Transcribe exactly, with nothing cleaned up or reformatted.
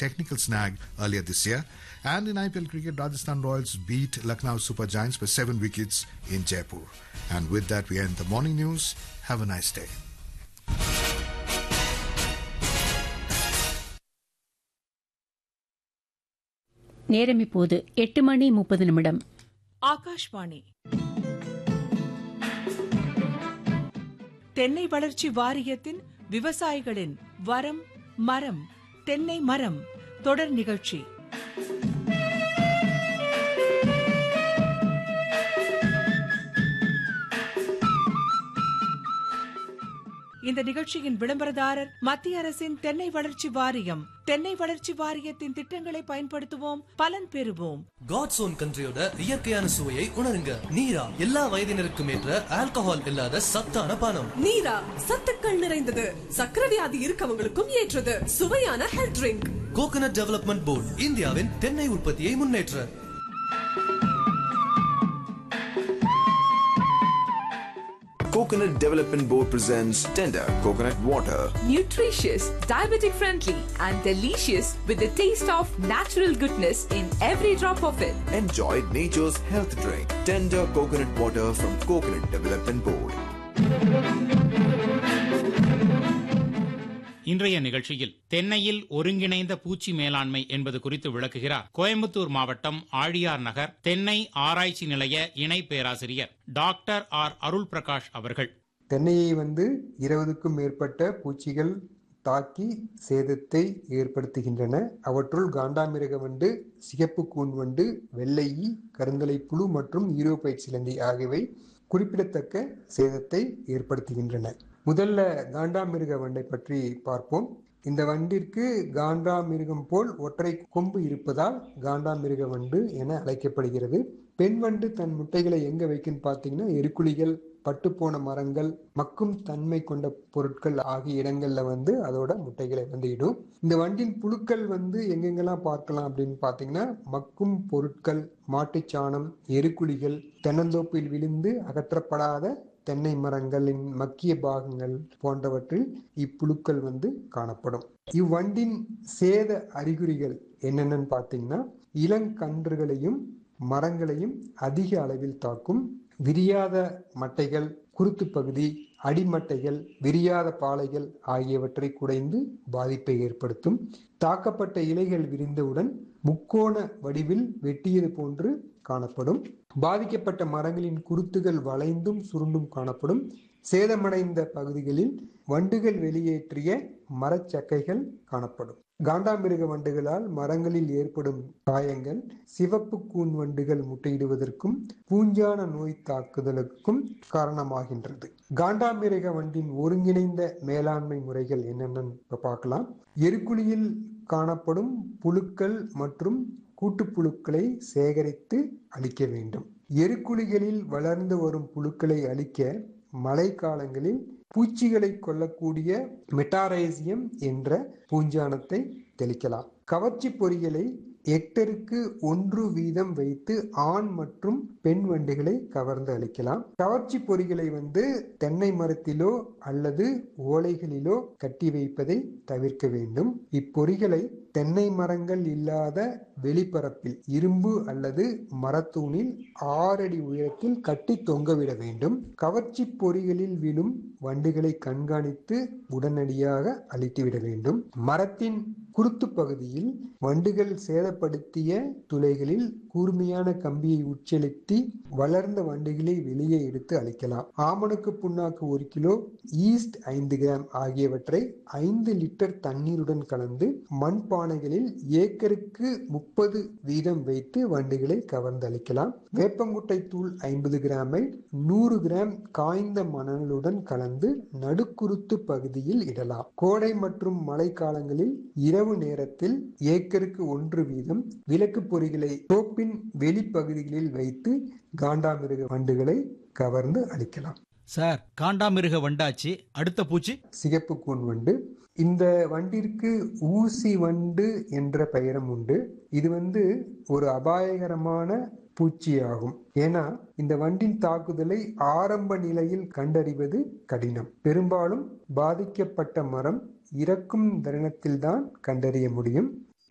technical snag earlier this year. And in I P L cricket, Rajasthan Royals beat Lucknow Super Giants by seven wickets in Jaipur. And with that, we end the morning news. Have a nice day. நேரம் இப்போது எட்டு மணி முப்பது நிமிடம். ஆகாஷ்வாணி. தென்னை வளர்ச்சி வாரியத்தின் விவசாயிகளின் வரம் மரம் தென்னை மரம் தொடர் நிகழ்ச்சி. இந்த நிகழ்ச்சியின் விளம்பரதாரர் மத்திய அரசின் தென்னை வளர்ச்சி வாரியம். தென்னை வளர்ச்சி வாரியத்தின் திட்டங்களை பயன்படுத்துவோம், பலன் பெறுவோம். காட்ஸ் ஓன் கண்ட்ரியோட இயற்கையான சுவையை உணருங்க. நீரா, எல்லா வயதினருக்கும் ஏற்ற ஆல்கஹால் இல்லாத சத்தான பானம். நீரா, சத்துக்கள் நிறைந்தது, சக்கரை வியாதி இருக்கவங்களுக்கும் ஏற்றது, சுவையான health drink. Coconut development board இந்தியாவின் தென்னை உற்பத்தியை முன்னேற்ற. Coconut Development Board presents Tender Coconut Water. Nutritious, diabetic friendly and delicious with the taste of natural goodness in every drop of it. Enjoy nature's health drink. Tender Coconut Water from Coconut Development Board. இன்றைய நிகழ்ச்சியில் தென்னையில் ஒருங்கிணைந்த பூச்சி மேலாண்மை என்பது குறித்து விளக்குகிறார் கோயம்புத்தூர் மாவட்டம் ஆழியார் நகர் தென்னை ஆராய்ச்சி நிலைய இணை பேராசிரியர் டாக்டர் ஆர் அருள் பிரகாஷ் அவர்கள். தென்னையை வந்து இருபதுக்கும் மேற்பட்ட பூச்சிகள் தாக்கி சேதத்தை ஏற்படுத்துகின்றன. அவற்றுள் காண்டாமிருக வண்டு, சிகப்பு கூன் வண்டு, வெள்ளையி, கருந்தலை புழு மற்றும் ஈரோபைட் சிலந்தி ஆகியவை குறிப்பிடத்தக்க சேதத்தை ஏற்படுத்துகின்றன. முதல்ல காண்டாமிருக வண்டை பற்றி பார்ப்போம். இந்த வண்டிற்கு காண்டாமிருகம் போல் ஒற்றை கொம்பு இருப்பதால் காண்டாமிருக வண்டு என அழைக்கப்படுகிறது. பெண் வண்டு தன் முட்டைகளை எங்க வைக்குன்னு பார்த்தீங்கன்னா எருக்குழிகள், பட்டுப்போன மரங்கள், மக்கும் தன்மை கொண்ட பொருட்கள் ஆகிய இடங்கள்ல வந்து அதோட முட்டைகளை வந்து இடும். இந்த வண்டின் புழுக்கள் வந்து எங்கெங்கெல்லாம் பார்க்கலாம் அப்படின்னு பார்த்தீங்கன்னா மக்கும் பொருட்கள், மாட்டுச்சாணம், எருக்குழிகள், தென்னந்தோப்பில் விழுந்து அகற்றப்படாத தென்னை மரங்களின் மக்கிய பாகங்கள் போன்றவற்றில் இப்புழுக்கள் வந்து காணப்படும். இவ்வண்டின் சேத அறிகுறிகள் என்னென்னு பார்த்தீங்கன்னா இளங்கன்றுகளையும் மரங்களையும் அதிக அளவில் தாக்கும். விரியாத மட்டைகள், குருத்து பகுதி, அடிமட்டைகள், விரியாத பாளைகள் ஆகியவற்றை குடைந்து பாதிப்பை ஏற்படுத்தும். தாக்கப்பட்ட இலைகள் விரிந்தவுடன் முக்கோண வடிவில் வெட்டியது போன்று காணப்படும். பாதிக்கப்பட்ட மரங்களின் குருத்துகள் வளைந்தும் சுருண்டும் காணப்படும். சேதமடைந்த பகுதிகளில் வண்டுகள் வெளியேற்றிய மரச்சக்கைகள் காணப்படும். காண்டாமிருக வண்டுகளால் மரங்களில் ஏற்படும் காயங்கள் சிவப்பு கூன் வண்டுகள் முட்டையிடுவதற்கும் பூஞ்சான நோய் தாக்குதலுக்கும் காரணமாகின்றது. காண்டாமிருக வண்டின் ஒருங்கிணைந்த மேலாண்மை முறைகள் என்னென்னு பார்க்கலாம். எருக்குழியில் காணப்படும் புழுக்கள் மற்றும் கூட்டுப்புழுக்களை சேகரித்து அழிக்க வேண்டும். எருக்குழிகளில் வளர்ந்து வரும் புழுக்களை அழிக்க மழை காலங்களில் பூச்சிகளை கொல்லக்கூடிய மெட்டாரைசியம் என்ற பூஞ்சானத்தை தெளிக்கலாம். கவர்ச்சி பொறிகளை ஹெக்டருக்கு ஒன்று வீதம் வைத்து ஆண் மற்றும் பெண் வண்டுகளை கவர்ந்து அளிக்கலாம். கவர்ச்சி பொறிகளை வந்து தென்னை மரத்திலோ அல்லது ஓலைகளிலோ கட்டி வைப்பதை தவிர்க்க வேண்டும். இப்பொறிகளை தென்னை மரங்கள் இல்லாத வெளிப்பரப்பில் இரும்பு அல்லது மரத்தூணில் ஆறடி உயரத்தில் கட்டி தொங்கவிட வேண்டும். கவர்ச்சி பொறிகளில் விழும் வண்டுகளை கண்காணித்து உடனடியாக அழித்துவிட வேண்டும். மரத்தின் குருத்து பகுதியில் வண்டுகள் சேதப்படுத்திய துளைகளில் கூர்மையான கம்பியை உட்செலுத்தி வளர்ந்த வண்டுகளை வெளியே எடுத்து அழிக்கலாம். ஆமணக்கு புண்ணாக்கு ஒரு கிலோ, ஈஸ்ட் ஐந்து கிராம் ஆகியவற்றை ஐந்து லிட்டர் தண்ணீருடன் கலந்து மண்பானைகளில் ஏக்கருக்கு முப்பது வீதம் வைத்து வண்டுகளை கவர்ந்து அழிக்கலாம். வேப்பங்குட்டை தூள் ஐம்பது கிராமை நூறு கிராம் காய்ந்த மணலுடன் கலந்து நடுக்குருத்து பகுதியில் இடலாம். கோடை மற்றும் மழை காலங்களில் இரவு நேரத்தில் ஏக்கருக்கு ஒன்று வீதம் விளக்கு பொறிகளை தோப்பின் வெளிப்பகுதிகளில் வைத்து காண்டாமிருக வண்டுகளை கவர்ந்து அழிக்கலாம். சார், காண்டாமிருக வண்டாச்சு, அடுத்த பூச்சி சிகப்பு கூன் வண்டு. இந்த வண்டிற்கு ஊசி வண்டு என்ற பெயரும் உண்டு. இது வந்து ஒரு அபாயகரமான பூச்சியாகும். ஏன்னா இந்த வண்டின் தாக்குதலை ஆரம்ப நிலையில் கண்டறிவது கடினம். பெரும்பாலும் பாதிக்கப்பட்ட மரம் இறக்கும் தருணத்தில் தான் கண்டறிய முடியும்.